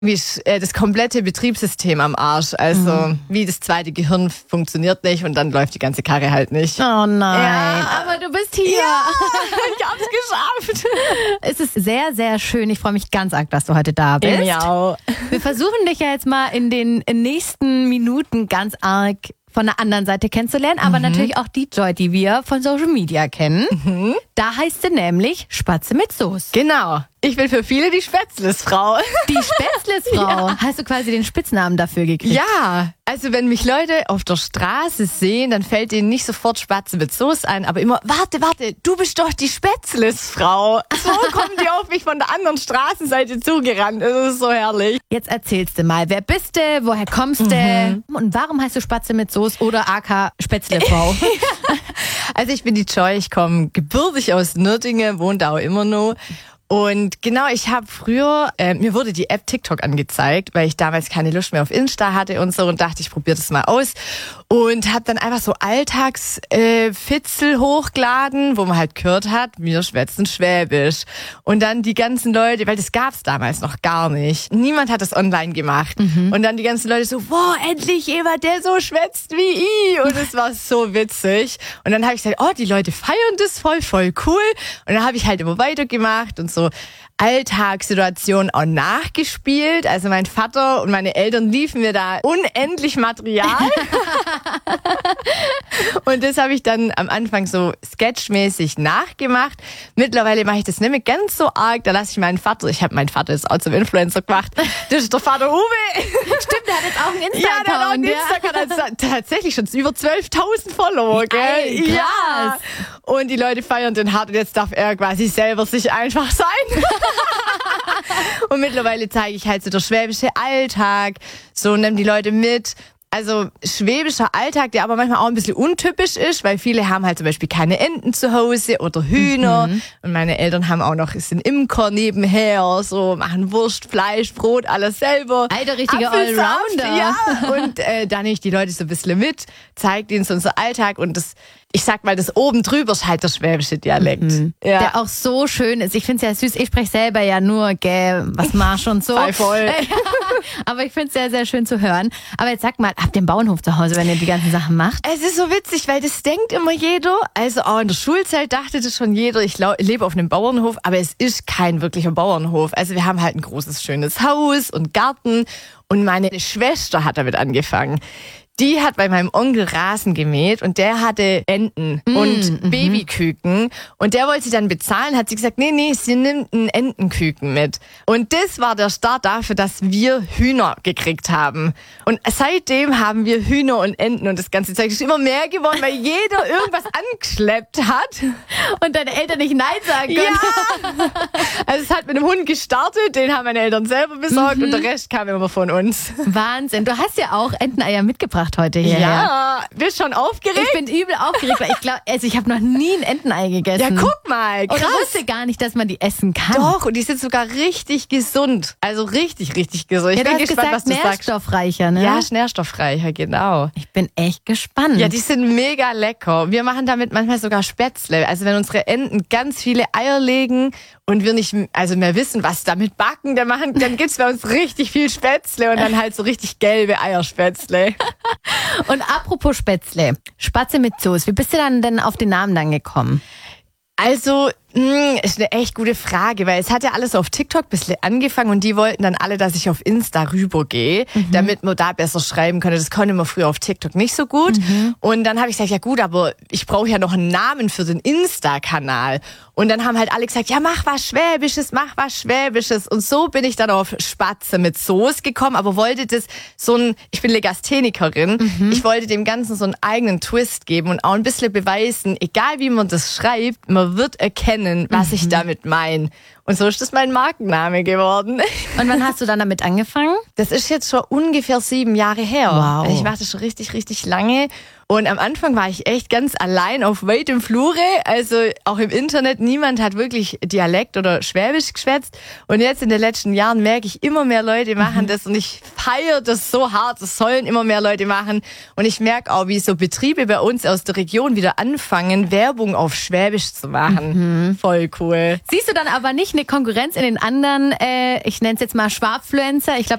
wie das komplette Betriebssystem am Arsch. Also wie das zweite Gehirn funktioniert nicht und dann läuft die ganze Karre halt nicht. Oh nein, Ja. aber du bist hier. Ja, ich hab's geschafft. Es ist sehr, sehr schön. Ich freue mich ganz arg, dass du heute da bist. Ja. Wir versuchen dich ja jetzt mal in den nächsten Minuten ganz arg von der anderen Seite kennenzulernen, aber natürlich auch die Joy, die wir von Social Media kennen. Da heißt sie nämlich Spatze mit Soße. Genau. Ich bin für viele die Spätzlesfrau. Die Spätzlesfrau. Hast du quasi den Spitznamen dafür gekriegt? Ja, also wenn mich Leute auf der Straße sehen, dann fällt ihnen nicht sofort Spatze mit Soße ein, aber immer, warte, du bist doch die Spätzlesfrau. So kommen die auf mich von der anderen Straßenseite zugerannt. Das ist so herrlich. Jetzt erzählst du mal, wer bist du, woher kommst du und warum heißt du Spatze mit Soße oder AK Spätzlefrau? Also ich bin die Joy, ich komme gebürtig aus Nürtingen, wohne da auch immer noch. Und genau, ich habe früher, mir wurde die App TikTok angezeigt, weil ich damals keine Lust mehr auf Insta hatte und so und dachte, ich probiere das mal aus. Und habe dann einfach so Alltagsfitzel hochgeladen, wo man halt gehört hat, wir schwätzen Schwäbisch. Und dann die ganzen Leute, weil das gab's damals noch gar nicht. Niemand hat das online gemacht. Und dann die ganzen Leute so, wow, endlich jemand, der so schwätzt wie ich. Und es war so witzig. Und dann habe ich gesagt, oh, die Leute feiern das voll cool. Und dann habe ich halt immer weitergemacht und so Alltagssituationen auch nachgespielt. Also mein Vater und meine Eltern liefen mir da unendlich Material. Und das habe ich dann am Anfang so sketchmäßig nachgemacht. Mittlerweile mache ich das nicht mehr ganz so arg. Da lasse ich meinen Vater, ich habe meinen Vater jetzt auch zum Influencer gemacht. Das ist der Vater Uwe. Stimmt, der hat jetzt auch einen Insta-Account. Ja, der hat auch einen Insta-Account. Hat tatsächlich schon über 12.000 Follower, gell? Ey, krass. Ja. Und die Leute feiern den hart und jetzt darf er quasi selber sich einfach sein. Und mittlerweile zeige ich halt so der schwäbische Alltag, so nehmen die Leute mit. Also schwäbischer Alltag, der aber manchmal auch ein bisschen untypisch ist, weil viele haben halt zum Beispiel keine Enten zu Hause oder Hühner. Und meine Eltern haben auch noch, sind Imker nebenher, so machen Wurst, Fleisch, Brot, alles selber. Alter, richtiger Apfelsaft, Allrounder. Ja, und da nehme ich die Leute so ein bisschen mit, zeige ihnen so unser Alltag und das, ich sag mal, das oben drüber ist halt der schwäbische Dialekt. Ja. Der auch so schön ist. Ich finde es ja süß. Ich spreche selber ja nur, was Marsch und so. Voll. Aber ich finde es sehr, sehr schön zu hören. Aber jetzt sag mal, habt ihr einen Bauernhof zu Hause, wenn ihr die ganzen Sachen macht? Es ist so witzig, weil das denkt immer jeder. Also auch in der Schulzeit dachte das schon jeder, ich lebe auf einem Bauernhof, aber es ist kein wirklicher Bauernhof. Also wir haben halt ein großes, schönes Haus und Garten und meine Schwester hat damit angefangen. Die hat bei meinem Onkel Rasen gemäht und der hatte Enten und Babyküken und der wollte sie dann bezahlen, hat sie gesagt, nee, sie nimmt einen Entenküken mit. Und das war der Start dafür, dass wir Hühner gekriegt haben. Und seitdem haben wir Hühner und Enten und das ganze Zeug ist immer mehr geworden, weil jeder irgendwas angeschleppt hat. Und deine Eltern nicht Nein sagen können. Ja! Also es hat mit einem Hund gestartet, den haben meine Eltern selber besorgt und der Rest kam immer von uns. Wahnsinn. Du hast ja auch Enteneier mitgebracht heute hierher. Ja, bist schon aufgeregt? Ich bin übel aufgeregt, weil ich glaube, ich habe noch nie ein Entenei gegessen. Ja, guck mal, Und krass. ich wusste gar nicht, dass man die essen kann. Doch, und die sind sogar richtig gesund. Also richtig gesund. Ich Ja, du bin hast gespannt, gesagt, was du sagst. nährstoffreicher, ne? Ja, ist nährstoffreicher, genau. Ich bin echt gespannt. Ja, die sind mega lecker. Wir machen damit manchmal sogar Spätzle. Also wenn unsere Enten ganz viele Eier legen und wir nicht mehr wissen, was damit backen, dann gibt's bei uns richtig viel Spätzle und dann halt so richtig gelbe Eierspätzle. Und apropos Spätzle, Spatze mit Soße, wie bist du denn auf den Namen dann gekommen? Also, ist eine echt gute Frage, weil es hat ja alles auf TikTok ein bisschen angefangen und die wollten dann alle, dass ich auf Insta rübergehe, damit man da besser schreiben konnte. Das konnte man früher auf TikTok nicht so gut. Und dann habe ich gesagt, ja gut, aber ich brauche ja noch einen Namen für den Insta-Kanal. Und dann haben halt alle gesagt, ja mach was Schwäbisches. Und so bin ich dann auf Spatze mit Soße gekommen, aber wollte das ich bin Legasthenikerin, ich wollte dem Ganzen so einen eigenen Twist geben und auch ein bisschen beweisen, egal wie man das schreibt, man wird erkennen, was ich damit meine. Und so ist das mein Markenname geworden. Und wann hast du dann damit angefangen? Das ist jetzt schon ungefähr 7 Jahre her. Wow. Also ich mache das schon richtig lange. Und am Anfang war ich echt ganz allein auf weitem Flure. Also auch im Internet, niemand hat wirklich Dialekt oder Schwäbisch geschwätzt. Und jetzt in den letzten Jahren merke ich, immer mehr Leute machen das und ich feiere das so hart. Das sollen immer mehr Leute machen. Und ich merke auch, wie so Betriebe bei uns aus der Region wieder anfangen, Werbung auf Schwäbisch zu machen. Voll cool. Siehst du dann aber nicht eine Konkurrenz in den anderen, ich nenne es jetzt mal Schwabfluencer? Ich glaube,